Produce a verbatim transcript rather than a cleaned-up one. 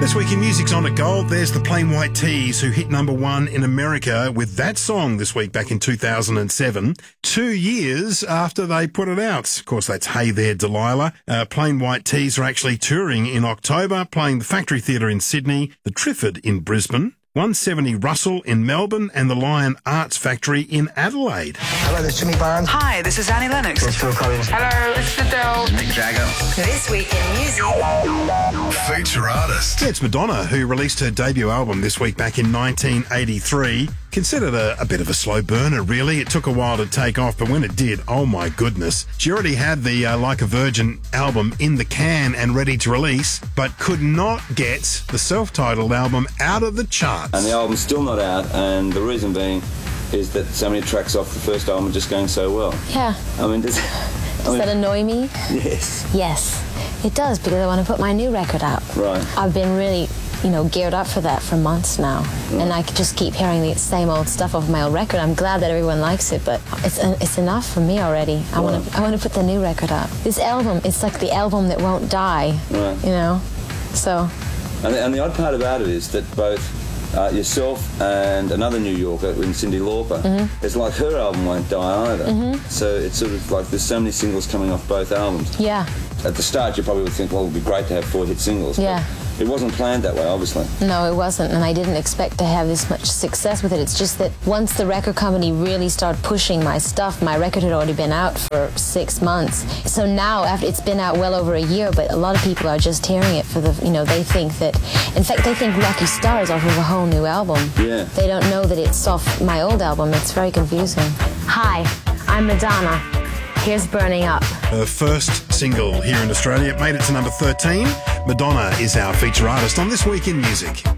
This week in Music's On at Gold, there's the Plain White T's, who hit number one in America with that song this week back in two thousand seven, two years after they put it out. Of course, that's Hey There Delilah. Uh, Plain White T's are actually touring in October, playing the Factory Theatre in Sydney, the Triffid in Brisbane, one seventy Russell in Melbourne, and the Lion Arts Factory in Adelaide. Hello, this is Jimmy Barnes. Hi, this is Annie Lennox. This is Phil Collins. Hello, it's Adele. Mick Jagger. This week in music. Feature artist. Yeah, it's Madonna, who released her debut album this week back in nineteen eighty-three. Considered a, a bit of a slow burner, really. It took a while to take off, but when it did, oh my goodness. She already had the uh, Like a Virgin album in the can and ready to release, but could not get the self-titled album out of the charts. And the album's still not out, and the reason being is that so many tracks off the first album are just going so well. Yeah. I mean, does, Does I mean, that annoy me? Yes. Yes, it does, because I want to put my new record out. Right. I've been really, you know, geared up for that for months now. Right. And I could just keep hearing the same old stuff off my old record. I'm glad that everyone likes it, but it's it's enough for me already. I want to I want to put the new record out. This album, it's like the album that won't die, Right. you know? So... And the, and the odd part about it is that both uh, yourself and another New Yorker, in Cyndi Lauper, Mm-hmm. it's like her album won't die either. Mm-hmm. So it's sort of like there's so many singles coming off both albums. Yeah. At the start, you probably would think, well, it would be great to have four hit singles. Yeah. But it wasn't planned that way, obviously. No, it wasn't, and I didn't expect to have this much success with it. It's just that once the record company really started pushing my stuff, my record had already been out for six months. So now, after it's been out well over a year, but a lot of people are just hearing it for the, you know, they think that, in fact, they think Lucky Star is off of a whole new album. Yeah. They don't know that it's off my old album. It's very confusing. Hi, I'm Madonna. Here's Burning Up. Her first single here in Australia. It made it to number thirteen. Madonna is our feature artist on This Week in Music.